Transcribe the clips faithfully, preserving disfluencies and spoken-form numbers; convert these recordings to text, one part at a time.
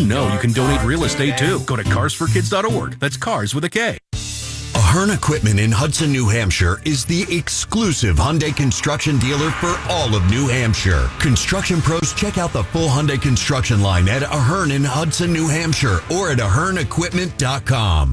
know you can donate real estate too? Go to cars for kids dot org. That's cars with a K. Ahern Equipment in Hudson, New Hampshire is the exclusive Hyundai construction dealer for all of New Hampshire. Construction pros, check out the full Hyundai construction line at Ahern in Hudson, New Hampshire or at ahern equipment dot com.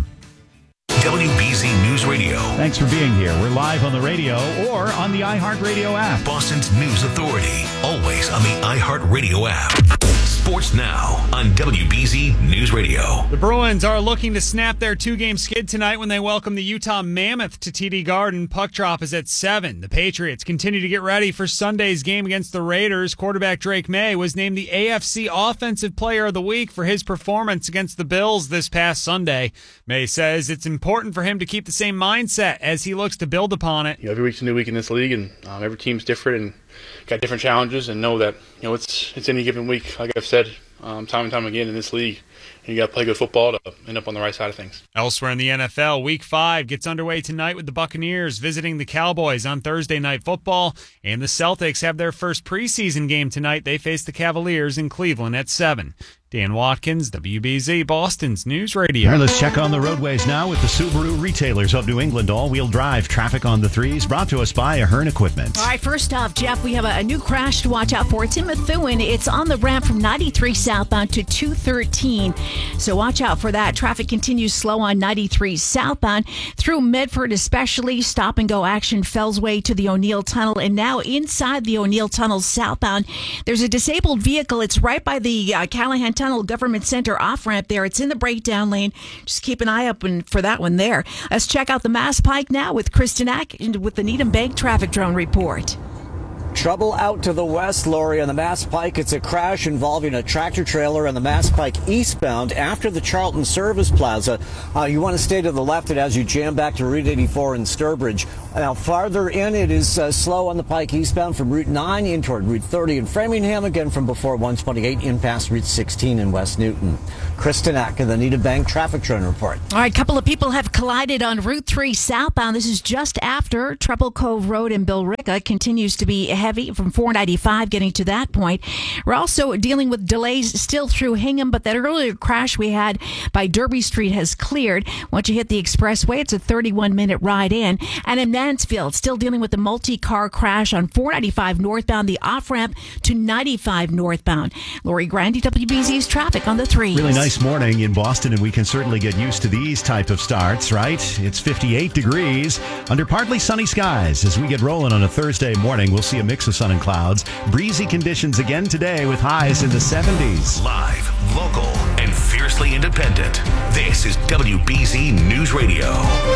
W B Z News Radio. Thanks for being here. We're live on the radio or on the iHeartRadio app. Boston's News Authority. Always on the iHeartRadio app. Sports Now on W B Z News Radio. The Bruins are looking to snap their two-game skid tonight when they welcome the Utah Mammoth to T D Garden. Puck drop is at seven. The Patriots continue to get ready for Sunday's game against the Raiders. Quarterback Drake May was named the A F C Offensive Player of the Week for his performance against the Bills this past Sunday. May says it's important for him to keep the same mindset as he looks to build upon it. You know, every week's a new week in this league, and um, every team's different and got different challenges, and know that you know it's it's any given week. Like I've said um, time and time again in this league, and you got to play good football to end up on the right side of things. Elsewhere in the N F L, Week Five gets underway tonight with the Buccaneers visiting the Cowboys on Thursday Night Football, and the Celtics have their first preseason game tonight. They face the Cavaliers in Cleveland at seven. Dan Watkins, W B Z, Boston's News Radio. All right, let's check on the roadways now with the Subaru Retailers of New England. All-wheel drive traffic on the threes brought to us by Ahern Equipment. All right, first off, Jeff, we have a, a new crash to watch out for. It's in Methuen. It's on the ramp from ninety-three southbound to two thirteen. So watch out for that. Traffic continues slow on ninety-three southbound through Medford, especially. Stop and go action Fellsway to the O'Neill Tunnel. And now inside the O'Neill Tunnel southbound, there's a disabled vehicle. It's right by the uh, Callahan Tunnel Government Center off-ramp there. It's in the breakdown lane. Just keep an eye open for that one there. Let's check out the Mass Pike now with Kristen Ack with the Needham Bank Traffic Drone Report. Trouble out to the west, Lori, on the Mass Pike. It's a crash involving a tractor trailer on the Mass Pike eastbound after the Charlton Service Plaza. Uh, you want to stay to the left as you jam back to Route eighty-four in Sturbridge. Now, farther in, it is uh, slow on the Pike eastbound from Route nine in toward Route thirty in Framingham, again from before one twenty-eight in past Route sixteen in West Newton. Kristen Ack in the Needham Bank Traffic Drone Report. All right, a couple of people have collided on Route three southbound. This is just after Treble Cove Road in Billerica. Continues to be heavy from four ninety-five getting to that point. We're also dealing with delays still through Hingham, but that earlier crash we had by Derby Street has cleared. Once you hit the expressway, it's a thirty-one minute ride in. And in Mansfield, still dealing with the multi-car crash on four ninety-five northbound, the off-ramp to ninety-five northbound. Lori Grandy, W B Z's traffic on the threes. Really nice morning in Boston, and we can certainly get used to these type of starts, right? It's fifty-eight degrees under partly sunny skies. As we get rolling on a Thursday morning, we'll see a mix of sun and clouds. Breezy conditions again today with highs in the seventies. Live, local, and fiercely independent. This is W B Z News Radio.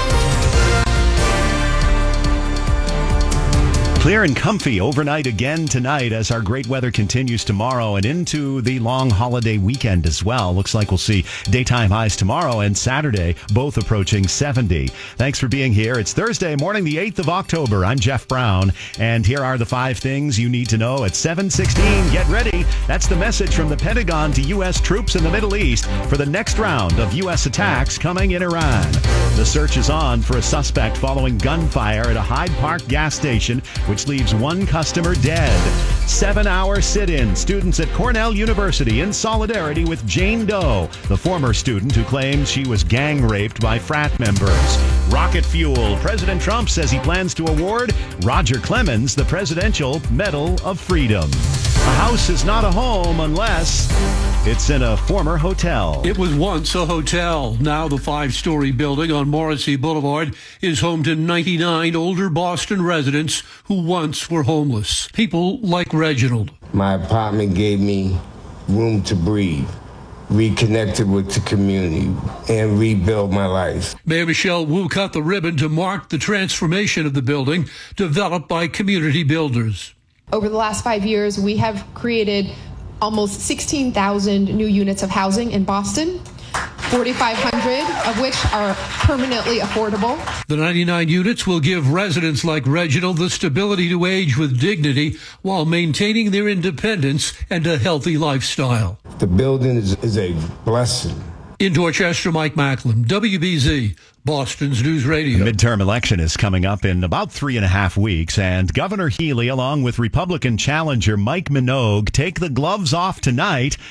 Clear and comfy overnight again tonight as our great weather continues tomorrow and into the long holiday weekend as well. Looks like we'll see daytime highs tomorrow and Saturday, both approaching seventy. Thanks for being here. It's Thursday morning, the eighth of October. I'm Jeff Brown, and here are the five things you need to know at seven sixteen. Get ready. That's the message from the Pentagon to U S troops in the Middle East for the next round of U S attacks coming in Iran. The search is on for a suspect following gunfire at a Hyde Park gas station, which leaves one customer dead. Seven-hour sit-in. Students at Cornell University in solidarity with Jane Doe, the former student who claimed she was gang raped by frat members. Rocket fuel. President Trump says he plans to award Roger Clemens the Presidential Medal of Freedom. A house is not a home unless it's in a former hotel. It was once a hotel. Now the five-story building on Morrissey Boulevard is home to ninety-nine older Boston residents who once were homeless. People like Reginald. My apartment gave me room to breathe, reconnected with the community, and rebuild my life. Mayor Michelle Wu cut the ribbon to mark the transformation of the building developed by community builders. Over the last five years, we have created almost sixteen thousand new units of housing in Boston, forty-five hundred of which are permanently affordable. The ninety-nine units will give residents like Reginald the stability to age with dignity while maintaining their independence and a healthy lifestyle. The building is, is a blessing. In Dorchester, Mike Macklem, W B Z, Boston's News Radio. The midterm election is coming up in about three and a half weeks, and Governor Healy, along with Republican challenger Mike Minogue, take the gloves off tonight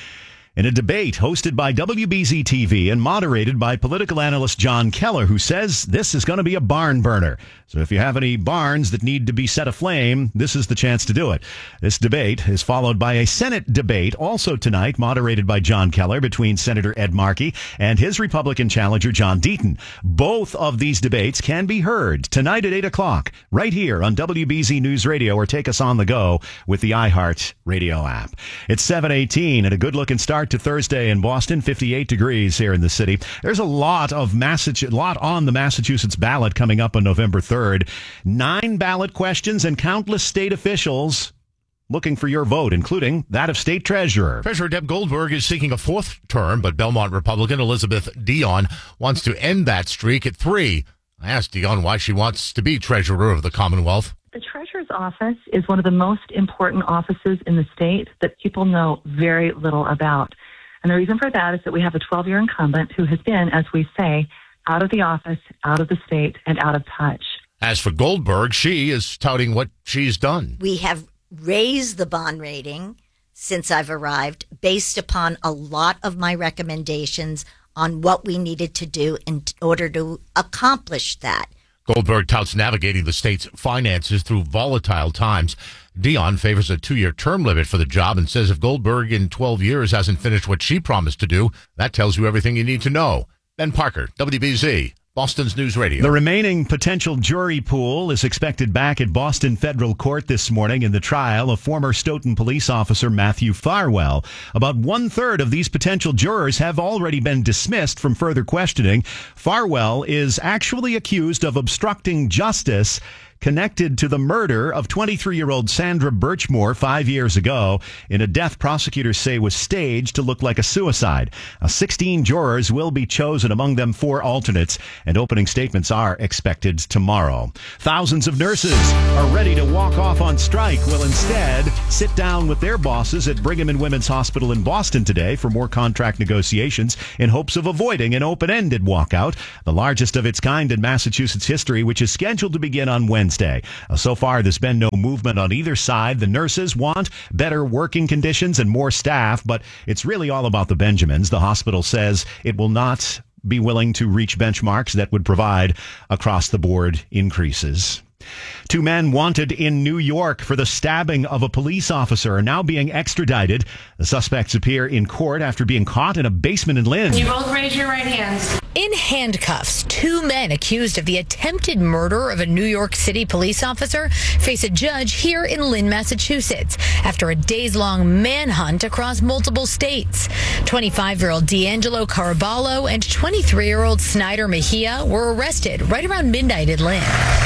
In a debate hosted by W B Z T V and moderated by political analyst John Keller, who says this is going to be a barn burner. So if you have any barns that need to be set aflame, this is the chance to do it. This debate is followed by a Senate debate, also tonight, moderated by John Keller, between Senator Ed Markey and his Republican challenger, John Deaton. Both of these debates can be heard tonight at eight o'clock, right here on W B Z News Radio, or take us on the go with the iHeart Radio app. It's seven eighteen and a good-looking start to Thursday in Boston, fifty-eight degrees here in the city. There's a lot of Massachusetts, lot on the Massachusetts ballot coming up on November third. Nine ballot questions and countless state officials looking for your vote, including that of state treasurer. Treasurer Deb Goldberg is seeking a fourth term, but Belmont Republican Elizabeth Dion wants to end that streak at three. I asked Dion why she wants to be treasurer of the Commonwealth. The treasurer's office is one of the most important offices in the state that people know very little about. And the reason for that is that we have a twelve-year incumbent who has been, as we say, out of the office, out of the state, and out of touch. As for Goldberg, she is touting what she's done. We have raised the bond rating since I've arrived based upon a lot of my recommendations on what we needed to do in order to accomplish that. Goldberg touts navigating the state's finances through volatile times. Dion favors a two-year term limit for the job and says if Goldberg in twelve years hasn't finished what she promised to do, that tells you everything you need to know. Ben Parker, W B Z, Boston's News Radio. The remaining potential jury pool is expected back at Boston Federal Court this morning in the trial of former Stoughton police officer Matthew Farwell. About one-third of these potential jurors have already been dismissed from further questioning. Farwell is actually accused of obstructing justice connected to the murder of twenty-three-year-old Sandra Birchmore five years ago in a death prosecutors say was staged to look like a suicide. Uh, sixteen jurors will be chosen, among them four alternates, and opening statements are expected tomorrow. Thousands of nurses are ready to walk off on strike, will instead sit down with their bosses at Brigham and Women's Hospital in Boston today for more contract negotiations in hopes of avoiding an open-ended walkout, the largest of its kind in Massachusetts history, which is scheduled to begin on Wednesday. Uh, so far, there's been no movement on either side. The nurses want better working conditions and more staff, but it's really all about the Benjamins. The hospital says it will not be willing to reach benchmarks that would provide across-the-board increases. Two men wanted in New York for the stabbing of a police officer are now being extradited. The suspects appear in court after being caught in a basement in Lynn. You both raise your right hands. In handcuffs, two men accused of the attempted murder of a New York City police officer face a judge here in Lynn, Massachusetts, after a days-long manhunt across multiple states. twenty-five-year-old D'Angelo Caraballo and twenty-three-year-old Snyder Mejia were arrested right around midnight in Lynn.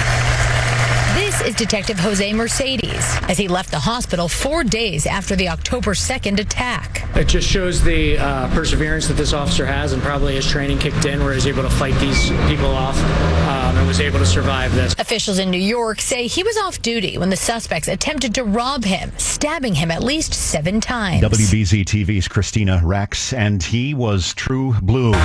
This is Detective Jose Mercedes as he left the hospital four days after the October second attack. It just shows the uh, perseverance that this officer has, and probably his training kicked in where he's able to fight these people off um, and was able to survive this. Officials in New York say he was off duty when the suspects attempted to rob him, stabbing him at least seven times. W B Z T V's Christina Rex, and he was true blue.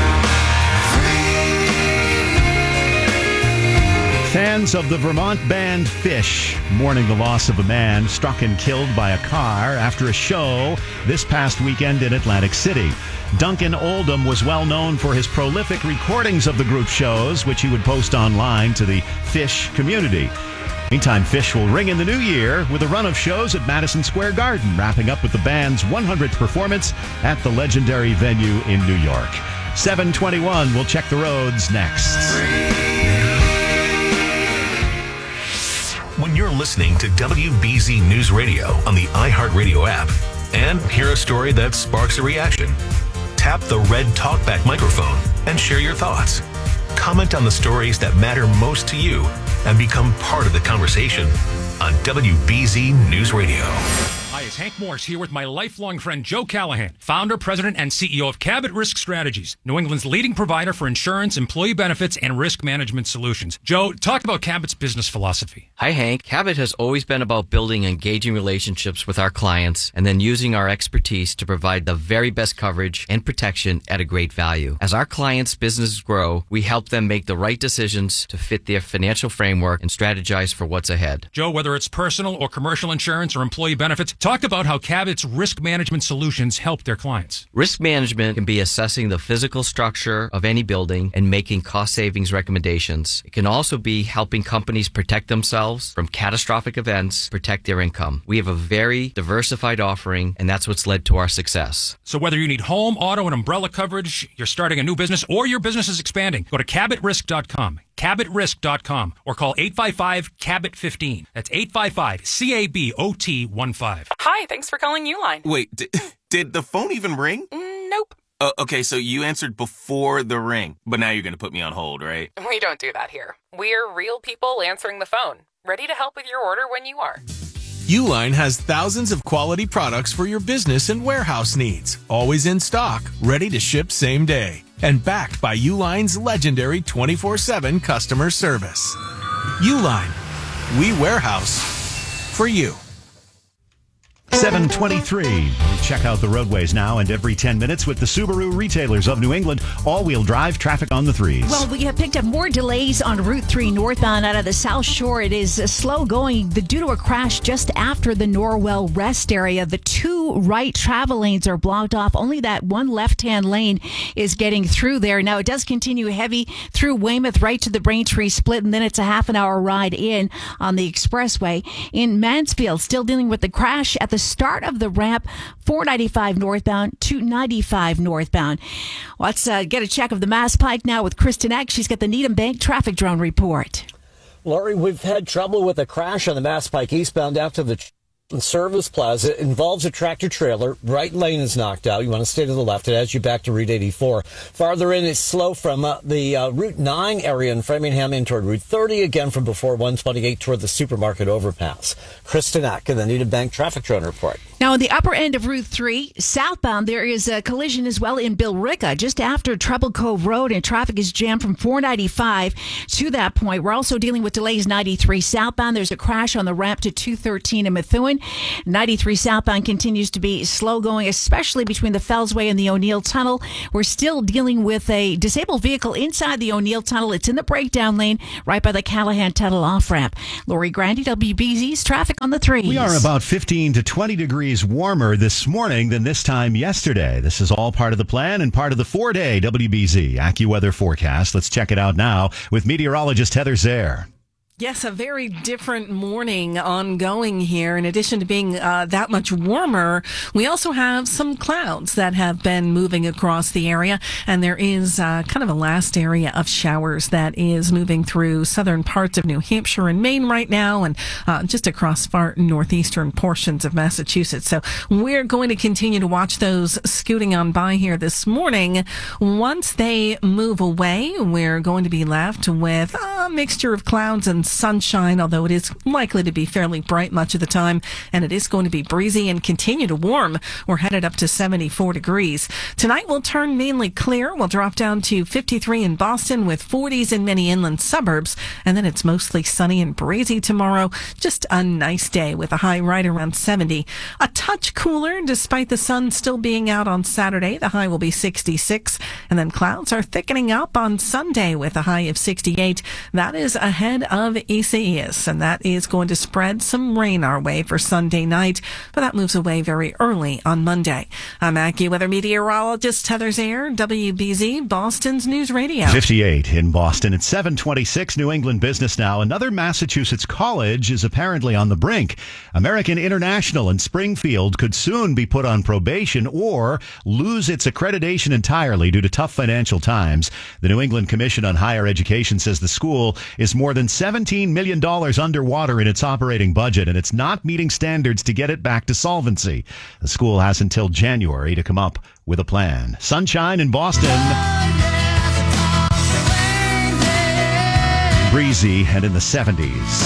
Fans of the Vermont band Phish mourning the loss of a man struck and killed by a car after a show this past weekend in Atlantic City. Duncan Oldham was well known for his prolific recordings of the group shows, which he would post online to the Phish community. Meantime, Phish will ring in the new year with a run of shows at Madison Square Garden, wrapping up with the band's one hundredth performance at the legendary venue in New York. seven twenty-one, we'll check the roads next. When you're listening to W B Z News Radio on the iHeartRadio app and hear a story that sparks a reaction, tap the red TalkBack microphone and share your thoughts. Comment on the stories that matter most to you and become part of the conversation on W B Z News Radio. Hi, it's Hank Morse here with my lifelong friend Joe Callahan, founder, president, and C E O of Cabot Risk Strategies, New England's leading provider for insurance, employee benefits, and risk management solutions. Joe, talk about Cabot's business philosophy. Hi, Hank. Cabot has always been about building engaging relationships with our clients and then using our expertise to provide the very best coverage and protection at a great value. As our clients' businesses grow, we help them make the right decisions to fit their financial framework and strategize for what's ahead. Joe, whether it's personal or commercial insurance or employee benefits, talk talk about how Cabot's risk management solutions help their clients. Risk management can be assessing the physical structure of any building and making cost savings recommendations. It can also be helping companies protect themselves from catastrophic events, protect their income. We have a very diversified offering, and that's what's led to our success. So whether you need home, auto, and umbrella coverage, you're starting a new business, or your business is expanding, go to cabot risk dot com. cabot risk dot com or call eight five five, C A B O T fifteen. That's eight five five, C A B O T one five. Hi, thanks for calling Uline. Wait, did, did the phone even ring? Mm, nope. Uh, okay, so you answered before the ring, but now you're going to put me on hold, right? We don't do that here. We're real people answering the phone, ready to help with your order when you are. Uline has thousands of quality products for your business and warehouse needs, always in stock, ready to ship same day, and backed by Uline's legendary twenty-four seven customer service. Uline, we warehouse for you. seven twenty-three. We check out the roadways now and every ten minutes with the Subaru retailers of New England. All-wheel drive traffic on the threes. Well, we have picked up more delays on Route three northbound out of the South Shore. It is uh, slow going due to a crash just after the Norwell Rest area. The two right travel lanes are blocked off. Only that one left-hand lane is getting through there. Now, it does continue heavy through Weymouth right to the Braintree split, and then it's a half an hour ride in on the expressway. In Mansfield, still dealing with the crash at the start of the ramp, four ninety-five northbound, two ninety-five northbound. Let's uh, get a check of the Mass Pike now with Kristen Eck. She's got the Needham Bank traffic drone report. Lori, we've had trouble with a crash on the Mass Pike eastbound after the Service Plaza. It involves a tractor trailer. Right lane is knocked out. You want to stay to the left. It has you back to Route eighty-four. Farther in, it's slow from uh, the uh, Route nine area in Framingham in toward Route thirty. Again, from before one twenty-eight toward the supermarket overpass. Kristen Eck in the Needham Bank traffic drone report. Now, on the upper end of Route three, southbound, there is a collision as well in Billerica, just after Treble Cove Road, and traffic is jammed from four ninety-five to that point. We're also dealing with delays ninety-three southbound. There's a crash on the ramp to two thirteen in Methuen. ninety-three southbound continues to be slow going, especially between the Fellsway and the O'Neill Tunnel. We're still dealing with a disabled vehicle inside the O'Neill Tunnel. It's in the breakdown lane right by the Callahan Tunnel off-ramp. Lori Grandy, W B Z's traffic on the threes. We are about fifteen to twenty degrees warmer this morning than this time yesterday. This is all part of the plan and part of the four-day W B Z AccuWeather forecast. Let's check it out now with meteorologist Heather Zare. Yes, a very different morning ongoing here. In addition to being uh, that much warmer, we also have some clouds that have been moving across the area, and there is uh, kind of a last area of showers that is moving through southern parts of New Hampshire and Maine right now, and uh, just across far northeastern portions of Massachusetts. So we're going to continue to watch those scooting on by here this morning. Once they move away, we're going to be left with a mixture of clouds and sunshine, although it is likely to be fairly bright much of the time, and it is going to be breezy and continue to warm. We're headed up to seventy-four degrees. Tonight will turn mainly clear. We'll drop down to fifty-three in Boston with forties in many inland suburbs, and then it's mostly sunny and breezy tomorrow. Just a nice day with a high right around seventy. A touch cooler despite the sun still being out on Saturday. The high will be sixty-six, and then clouds are thickening up on Sunday with a high of sixty-eight. That is ahead of Isaias, and that is going to spread some rain our way for Sunday night, but that moves away very early on Monday. I'm AccuWeather meteorologist Heather Zare, W B Z, Boston's News Radio. fifty-eight in Boston. It's seven twenty-six New England business now. Another Massachusetts college is apparently on the brink. American International in Springfield could soon be put on probation or lose its accreditation entirely due to tough financial times. The New England Commission on Higher Education says the school is more than seventeen million dollars underwater in its operating budget, and it's not meeting standards to get it back to solvency. The school has until January to come up with a plan. Sunshine in Boston. Breezy and in the seventies.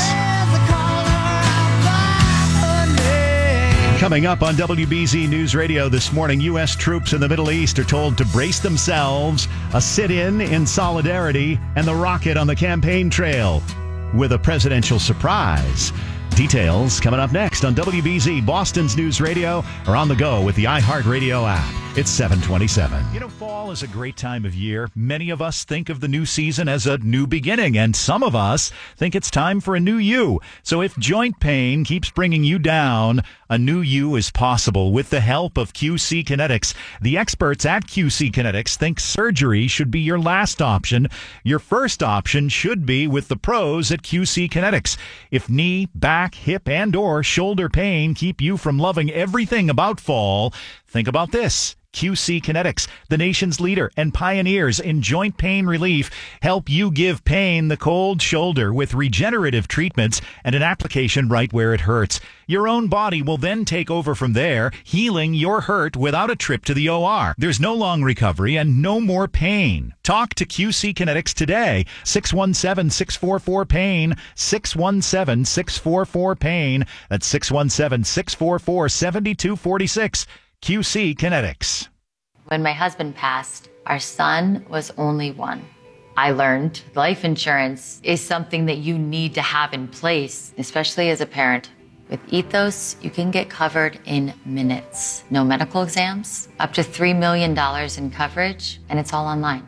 Coming up on W B Z News Radio this morning, U S troops in the Middle East are told to brace themselves, a sit-in in solidarity, and the rocket on the campaign trail with a presidential surprise. Details coming up next on W B Z, Boston's News Radio, or on the go with the iHeartRadio app. It's seven twenty-seven. You know, fall is a great time of year. Many of us think of the new season as a new beginning, and some of us think it's time for a new you. So if joint pain keeps bringing you down, a new you is possible with the help of Q C Kinetics. The experts at Q C Kinetics think surgery should be your last option. Your first option should be with the pros at Q C Kinetics. If knee, back, hip, and or shoulder pain keep you from loving everything about fall, think about this. Q C Kinetics, the nation's leader and pioneers in joint pain relief, help you give pain the cold shoulder with regenerative treatments and an application right where it hurts. Your own body will then take over from there, healing your hurt without a trip to the O R. There's no long recovery and no more pain. Talk to Q C Kinetics today. six one seven, six four four, PAIN. six one seven, six four four, PAIN. That's six one seven, six four four, seven two four six. Q C Kinetics. When my husband passed, our son was only one. I learned life insurance is something that you need to have in place, especially as a parent. With Ethos, you can get covered in minutes. No medical exams, up to three million dollars in coverage, and it's all online.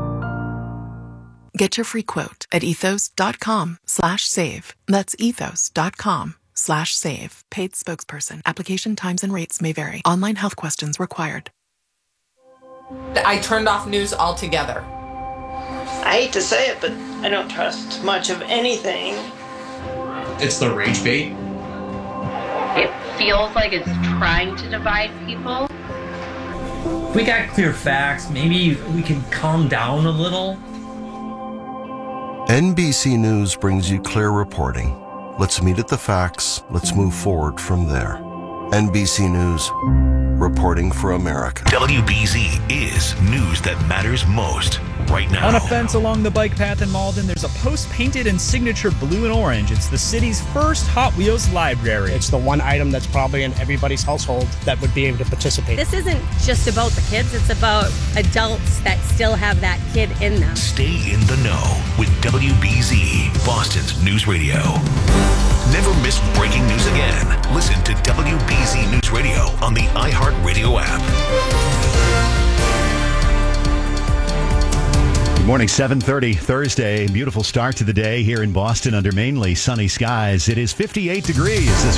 Get your free quote at ethos.com slash save. That's ethos.com slash save. Paid spokesperson. Application times and rates may vary. Online health questions required. I turned off news altogether. I hate to say it, but I don't trust much of anything. It's the rage bait. It feels like it's trying to divide people. If we got clear facts, maybe we can calm down a little. N B C News brings you clear reporting. Let's meet at the facts. Let's move forward from there. N B C News, reporting for America. W B Z is news that matters most right now. On a fence along the bike path in Malden, there's a post painted in signature blue and orange. It's the city's first Hot Wheels library. It's the one item that's probably in everybody's household that would be able to participate. This isn't just about the kids, it's about adults that still have that kid in them. Stay in the know with W B Z, Boston's news radio. Never miss breaking news again. Listen to W B Z News Radio on the iHeartRadio app. Good morning, seven thirty, Thursday. Beautiful start to the day here in Boston under mainly sunny skies. It is fifty-eight degrees. This